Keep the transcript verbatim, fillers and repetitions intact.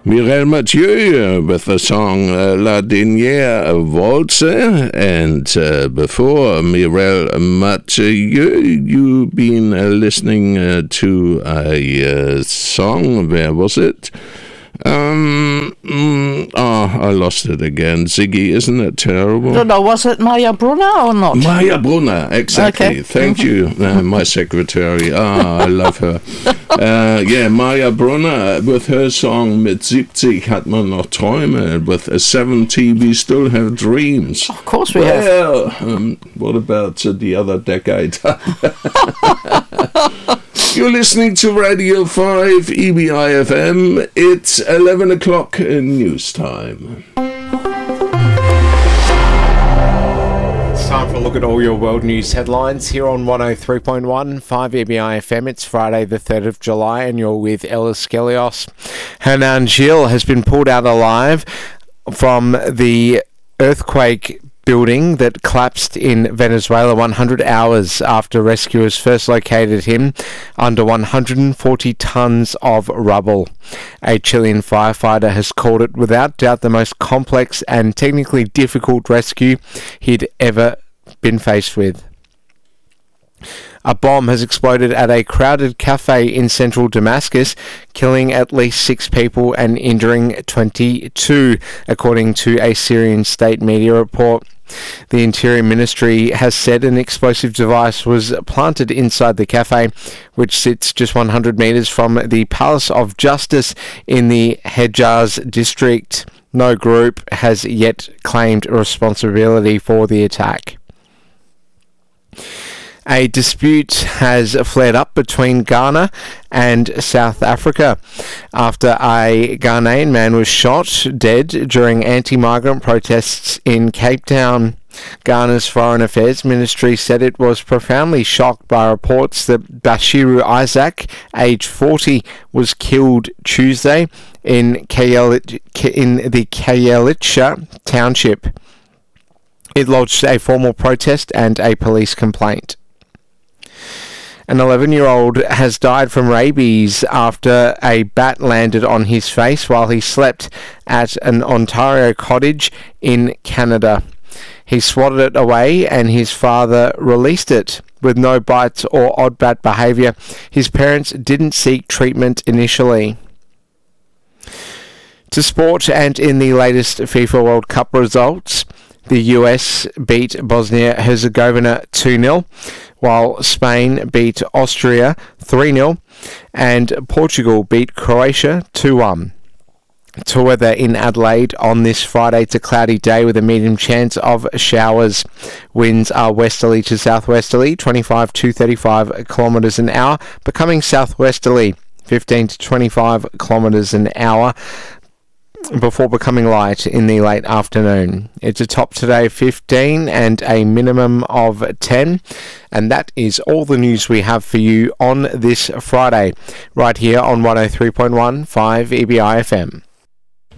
Mireille Mathieu with the song uh, La Dernière Waltz, and uh, before Mireille Mathieu, you've been uh, listening uh, to a uh, song, where was it? Um, mm, oh, I lost it again. Ziggy, isn't it terrible? No, no, was it Maya Brunner or not? Maya Brunner, exactly. Okay. Thank you, uh, my secretary. Ah, I love her. Uh, yeah, Maya Brunner with her song Mit siebzig hat man noch Träume. With a seventy, we still have dreams. Of course we well, have. Um, what about uh, the other decade? You're listening to Radio five E B I F M. It's eleven o'clock in news time. It's time for a look at all your world news headlines here on one oh three point one, five E B I F M. It's Friday the third of July and you're with Ella Skelios. Hernan Gil has been pulled out alive from the earthquake building that collapsed in Venezuela one hundred hours after rescuers first located him under one hundred forty tons of rubble. A Chilean firefighter has called it without doubt the most complex and technically difficult rescue he'd ever been faced with. A bomb has exploded at a crowded cafe in central Damascus, killing at least six people and injuring twenty-two, according to a Syrian state media report. The Interior Ministry has said an explosive device was planted inside the cafe, which sits just one hundred metres from the Palace of Justice in the Hejaz district. No group has yet claimed responsibility for the attack. A dispute has flared up between Ghana and South Africa after a Ghanaian man was shot dead during anti-migrant protests in Cape Town. Ghana's Foreign Affairs Ministry said it was profoundly shocked by reports that Bashiru Isaac, aged forty, was killed Tuesday in, Kayelit- in the Kayelitsha township. It lodged a formal protest and a police complaint. An eleven-year-old has died from rabies after a bat landed on his face while he slept at an Ontario cottage in Canada. He swatted it away and his father released it. With no bites or odd bat behaviour, his parents didn't seek treatment initially. To sport, and in the latest FIFA World Cup results, the U S beat Bosnia-Herzegovina two nil, while Spain beat Austria three nil, and Portugal beat Croatia two one. To weather in Adelaide on this Friday, it's a cloudy day with a medium chance of showers. Winds are westerly to southwesterly, twenty-five to thirty-five kilometres an hour, becoming southwesterly, fifteen to twenty-five kilometres an hour, before becoming light in the late afternoon. It's a top today of fifteen and a minimum of ten. And that is all the news we have for you on this Friday, right here on one oh three point one, five E B I F M.